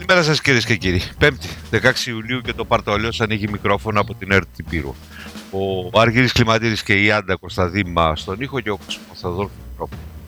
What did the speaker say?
Καλημέρα σας κυρίες και κύριοι. 5η, 16 Ιουλίου και το Παρτολέος ανοίγει μικρόφωνο από την ΕΡΤ Πύρου. Ο Άργυρης Κλιμαντήρης και η Άντα Κωνσταντίμα στον ήχο και ο Κοσμοθαδόρ του μικρόφωνο.